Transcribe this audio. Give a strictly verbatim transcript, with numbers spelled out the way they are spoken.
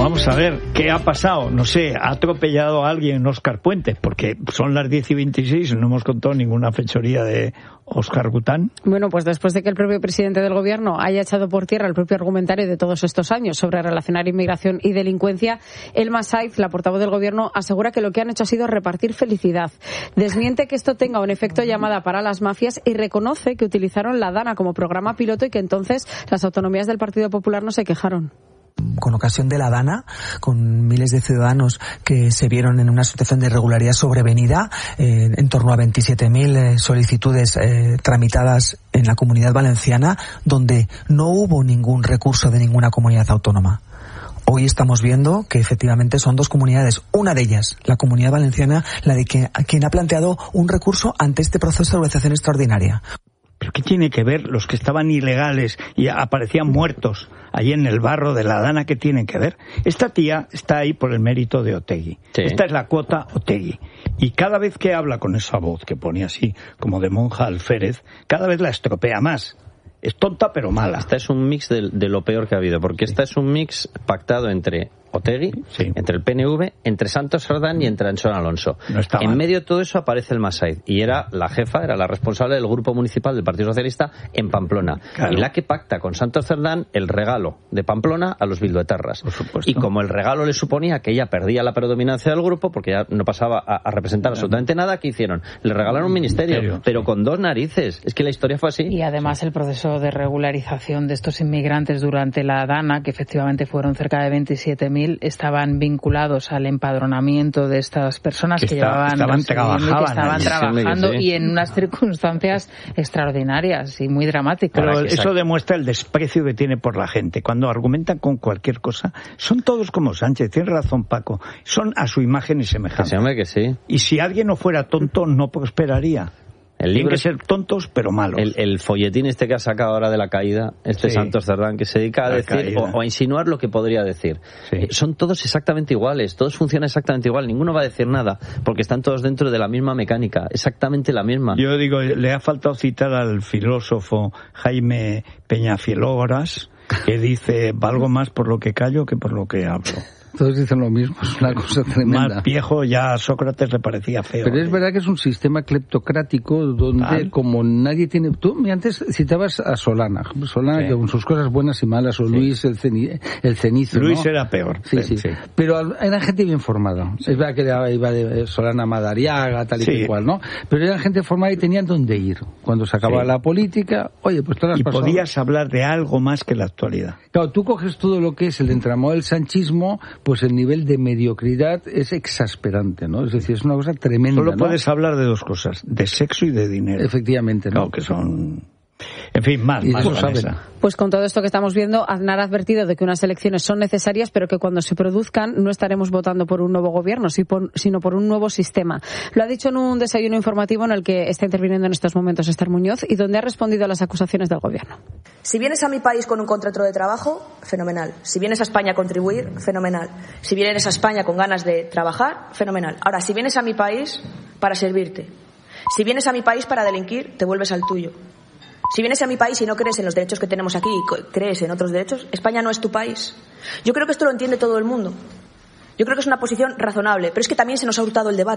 Vamos a ver, ¿qué ha pasado? No sé, ¿ha atropellado a alguien Óscar Puente? Porque son las diez y veintiséis y no hemos contado ninguna fechoría de Óscar Gután. Bueno, pues después de que el propio presidente del Gobierno haya echado por tierra el propio argumentario de todos estos años sobre relacionar inmigración y delincuencia, Elma Saiz, la portavoz del Gobierno, asegura que lo que han hecho ha sido repartir felicidad. Desmiente que esto tenga un efecto llamada para las mafias y reconoce que utilizaron la DANA como programa piloto y que entonces las autonomías del Partido Popular no se quejaron. Con ocasión de la DANA, con miles de ciudadanos que se vieron en una situación de irregularidad sobrevenida, eh, en torno a veintisiete mil eh, solicitudes eh, tramitadas en la Comunidad Valenciana, donde no hubo ningún recurso de ninguna comunidad autónoma. Hoy estamos viendo que efectivamente son dos comunidades, una de ellas, la Comunidad Valenciana, la de que, quien ha planteado un recurso ante este proceso de organización extraordinaria. ¿Pero qué tiene que ver los que estaban ilegales y aparecían muertos allí en el barro de la DANA? ¿Qué tienen que ver? Esta tía está ahí por el mérito de Otegi. Sí. Esta es la cuota Otegi. Y cada vez que habla con esa voz que pone así, como de monja alférez, cada vez la estropea más. Es tonta pero mala. Esta es un mix de, de lo peor que ha habido, porque sí. Esta es un mix pactado entre Otegi, sí. Entre el P N V, entre Santos Cerdán y entre Anxón Alonso. No está en mal. medio de todo eso aparece Elma Saiz y era la jefa, era la responsable del grupo municipal del Partido Socialista en Pamplona. Claro. Y la que pacta con Santos Cerdán el regalo de Pamplona a los bilduetarras. Por supuesto. Y como el regalo le suponía que ella perdía la predominancia del grupo, porque ya no pasaba a, a representar claro. absolutamente nada, ¿qué hicieron? Le regalaron un ministerio, ministerio pero sí. Con dos narices. Es que la historia fue así. Y además el proceso de regularización de estos inmigrantes durante la DANA, que efectivamente fueron cerca de veintisiete mil, estaban vinculados al empadronamiento de estas personas que, que está, llevaban estaban, que estaban sí, trabajando sí. Y en unas circunstancias extraordinarias y muy dramáticas. Pero eso demuestra el desprecio que tiene por la gente. Cuando argumentan con cualquier cosa, son todos como Sánchez. Tiene razón Paco. Son a su imagen y semejanza. Que sí, que sí. Y si alguien no fuera tonto, no prosperaría. El libro Tienen que ser tontos, pero malos. El, el folletín este que ha sacado ahora de la caída, este sí. Santos Cerdán, que se dedica a la decir o, o a insinuar lo que podría decir. Sí. Eh, son todos exactamente iguales, todos funcionan exactamente igual, ninguno va a decir nada, porque están todos dentro de la misma mecánica, exactamente la misma. Yo digo, le ha faltado citar al filósofo Jaime Peñafielógaras, que dice, valgo más por lo que callo que por lo que hablo. Todos dicen lo mismo, es una cosa tremenda. Más viejo, ya a Sócrates le parecía feo. Pero es verdad que es un sistema cleptocrático donde ¿Tal? Como nadie tiene... Tú antes citabas a Solana, Solana sí. Con sus cosas buenas y malas, o sí. Luis el, ceni, el cenizo, Luis ¿no? Era peor. Sí, sí, sí. Pero era gente bien formada. Sí. Es verdad que iba de Solana Madariaga, tal y sí. Cual, ¿no? Pero era gente formada y tenían dónde ir. Cuando se acababa sí. La política, oye, pues todas las Y personas... podías hablar de algo más que la actualidad. Claro, tú coges todo lo que es el entramado del sanchismo, pues el nivel de mediocridad es exasperante, ¿no? Es decir, es una cosa tremenda. Solo ¿no? puedes hablar de dos cosas, de sexo y de dinero. Efectivamente, ¿no? Claro, que son... En fin, más, y más eso saben. Pues con todo esto que estamos viendo, Aznar ha advertido de que unas elecciones son necesarias, pero que cuando se produzcan no estaremos votando por un nuevo gobierno, sino por un nuevo sistema. Lo ha dicho en un desayuno informativo en el que está interviniendo en estos momentos Esther Muñoz y donde ha respondido a las acusaciones del gobierno. Si vienes a mi país con un contrato de trabajo, fenomenal. Si vienes a España a contribuir, fenomenal. Si vienes a España con ganas de trabajar, fenomenal. Ahora, si vienes a mi país para servirte, si vienes a mi país para delinquir, te vuelves al tuyo. Si vienes a mi país y no crees en los derechos que tenemos aquí y crees en otros derechos, España no es tu país. Yo creo que esto lo entiende todo el mundo. Yo creo que es una posición razonable, pero es que también se nos ha hurtado el debate.